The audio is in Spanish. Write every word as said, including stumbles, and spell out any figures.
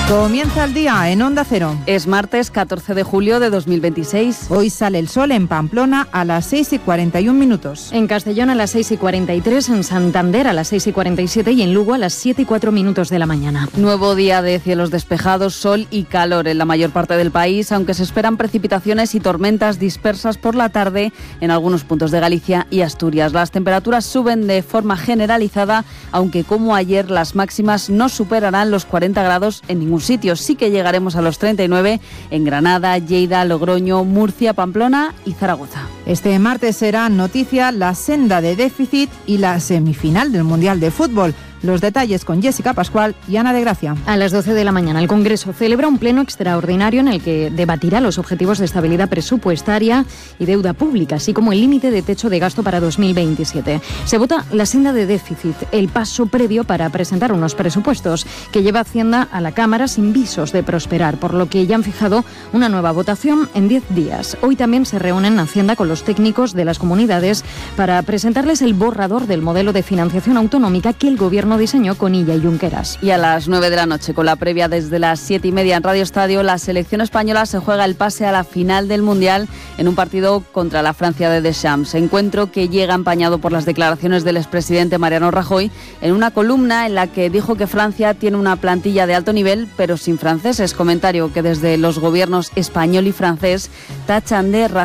Comienza el día en Onda Cero. Es martes catorce de julio de dos mil veintiséis. Hoy sale el sol en Pamplona a las seis y cuarenta y un minutos. En Castellón a las seis y cuarenta y tres, en Santander a las seis y cuarenta y siete y en Lugo a las siete y cuatro minutos de la mañana. Nuevo día de cielos despejados, sol y calor en la mayor parte del país, aunque se esperan precipitaciones y tormentas dispersas por la tarde en algunos puntos de Galicia y Asturias. Las temperaturas suben de forma generalizada, aunque como ayer las máximas no superarán los cuarenta grados en ningún sitio. Sí que llegaremos a los treinta y nueve en Granada, Lleida, Logroño, Murcia, Pamplona y Zaragoza. Este martes será noticia la senda de déficit y la semifinal del Mundial de Fútbol. Los detalles con Jessica Pascual y Ana de Gracia. A las doce de la mañana el Congreso celebra un pleno extraordinario en el que debatirá los objetivos de estabilidad presupuestaria y deuda pública, así como el límite de techo de gasto para dos mil veintisiete. Se vota la senda de déficit, el paso previo para presentar unos presupuestos que lleva Hacienda a la Cámara sin visos de prosperar, por lo que ya han fijado una nueva votación en diez días. Hoy también se reúnen en Hacienda con los técnicos de las comunidades para presentarles el borrador del modelo de financiación autonómica que el Gobierno diseñó con Illa y Junqueras. Y a las nueve de la noche, con la previa desde las siete y media en Radio Estadio, la selección española se juega el pase a la final del Mundial en un partido contra la Francia de Deschamps. Encuentro que llega empañado por las declaraciones del expresidente Mariano Rajoy en una columna en la que dijo que Francia tiene una plantilla de alto nivel, pero sin franceses. Comentario que desde los gobiernos español y francés tachan de